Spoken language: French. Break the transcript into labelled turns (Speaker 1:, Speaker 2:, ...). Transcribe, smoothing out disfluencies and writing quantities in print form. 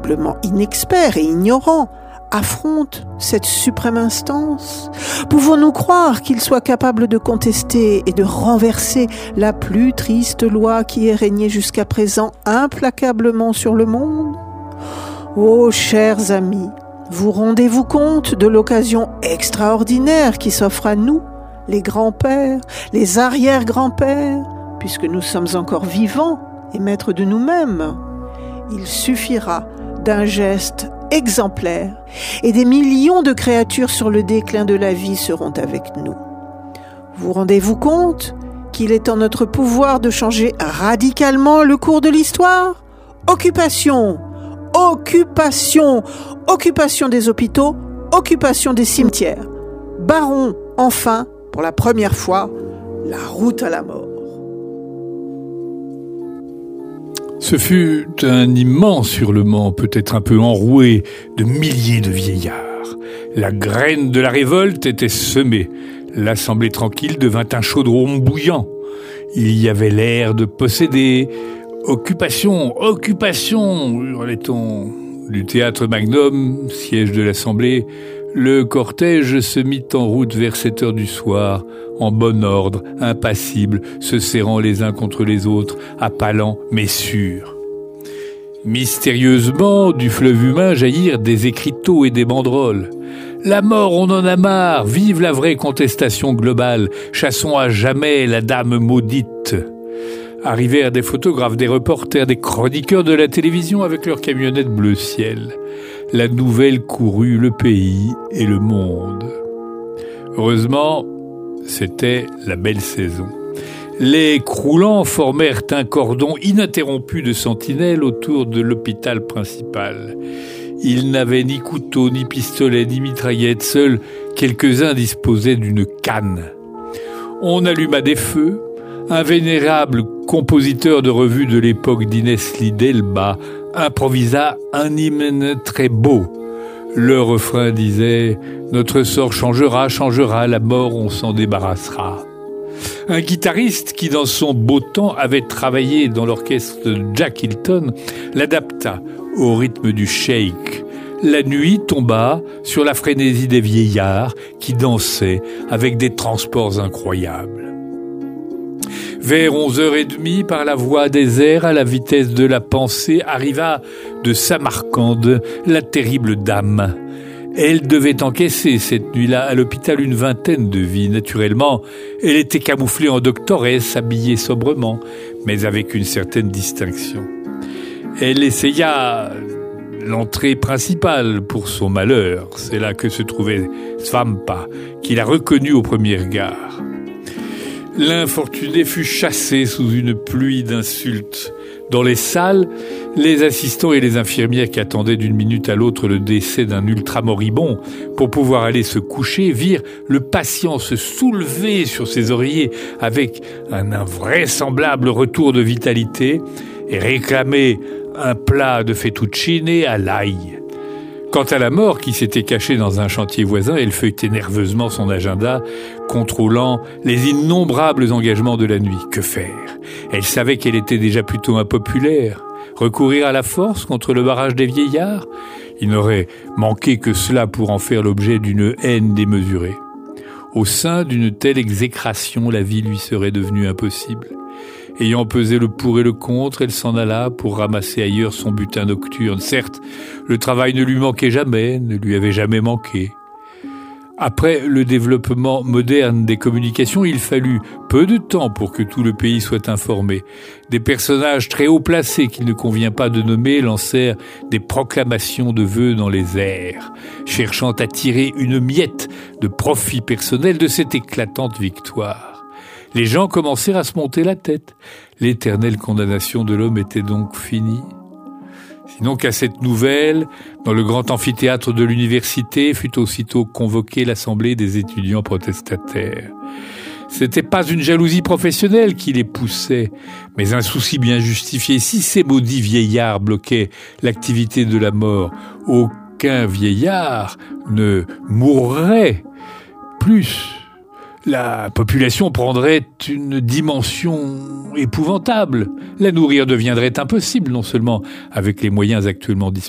Speaker 1: aveuglement inexpert et ignorant, affronte cette suprême instance? Pouvons-nous croire qu'il soit capable de contester et de renverser la plus triste loi qui ait régné jusqu'à présent implacablement sur le monde? Ô chers amis, vous rendez-vous compte de l'occasion extraordinaire qui s'offre à nous, les grands-pères, les arrière-grands-pères, puisque nous sommes encore vivants et maîtres de nous-mêmes? Il suffira d'un geste exemplaire et des millions de créatures sur le déclin de la vie seront avec nous. Vous rendez-vous compte qu'il est en notre pouvoir de changer radicalement le cours de l'histoire? Occupation, occupation, occupation des hôpitaux, occupation des cimetières. Barrons enfin, pour la première fois, la route à la mort.
Speaker 2: Ce fut un immense hurlement, peut-être un peu enroué, de milliers de vieillards. La graine de la révolte était semée. L'assemblée tranquille devint un chaudron bouillant. Il y avait l'air de posséder. Occupation, occupation, hurlait-on. Du théâtre Magnum, siège de l'assemblée, le cortège se mit en route vers 7 heures du soir, en bon ordre, impassible, se serrant les uns contre les autres, à pas lents mais sûrs. Mystérieusement, du fleuve humain jaillirent des écriteaux et des banderoles. La mort, on en a marre, vive la vraie contestation globale, chassons à jamais la dame maudite. Arrivèrent des photographes, des reporters, des chroniqueurs de la télévision avec leurs camionnettes bleu ciel. La nouvelle courut le pays et le monde. Heureusement, c'était la belle saison. Les croulants formèrent un cordon ininterrompu de sentinelles autour de l'hôpital principal. Ils n'avaient ni couteau, ni pistolet, ni mitraillette. Seuls quelques-uns disposaient d'une canne. On alluma des feux. Un vénérable compositeur de revue de l'époque d'Inès Lidelba improvisa un hymne très beau. Le refrain disait « Notre sort changera, changera, la mort on s'en débarrassera ». Un guitariste qui dans son beau temps avait travaillé dans l'orchestre de Jack Hilton l'adapta au rythme du shake. La nuit tomba sur la frénésie des vieillards qui dansaient avec des transports incroyables. Vers 11h30, par la voie des airs, à la vitesse de la pensée, arriva de Samarcande la terrible dame. Elle devait encaisser cette nuit-là à l'hôpital une vingtaine de vies. Naturellement, elle était camouflée en doctoresse, habillée sobrement, mais avec une certaine distinction. Elle essaya l'entrée principale pour son malheur. C'est là que se trouvait Svampa, qui la reconnut au premier regard. L'infortuné fut chassé sous une pluie d'insultes. Dans les salles, les assistants et les infirmières qui attendaient d'une minute à l'autre le décès d'un ultramoribond pour pouvoir aller se coucher virent le patient se soulever sur ses oreillers avec un invraisemblable retour de vitalité et réclamer un plat de fettuccine à l'ail. Quant à la mort qui s'était cachée dans un chantier voisin, elle feuilletait nerveusement son agenda, contrôlant les innombrables engagements de la nuit. Que faire? Elle savait qu'elle était déjà plutôt impopulaire. Recourir à la force contre le barrage des vieillards? Il n'aurait manqué que cela pour en faire l'objet d'une haine démesurée. Au sein d'une telle exécration, la vie lui serait devenue impossible. Ayant pesé le pour et le contre, elle s'en alla pour ramasser ailleurs son butin nocturne. Certes, le travail ne lui manquait jamais, ne lui avait jamais manqué. Après le développement moderne des communications, il fallut peu de temps pour que tout le pays soit informé. Des personnages très haut placés qu'il ne convient pas de nommer lancèrent des proclamations de vœux dans les airs, cherchant à tirer une miette de profit personnel de cette éclatante victoire. Les gens commencèrent à se monter la tête. L'éternelle condamnation de l'homme était donc finie. Sinon qu'à cette nouvelle, dans le grand amphithéâtre de l'université, fut aussitôt convoquée l'assemblée des étudiants protestataires. C'était pas une jalousie professionnelle qui les poussait, mais un souci bien justifié. Si ces maudits vieillards bloquaient l'activité de la mort, aucun vieillard ne mourrait plus. La population prendrait une dimension épouvantable. La nourrir deviendrait impossible, non seulement avec les moyens actuellement disponibles,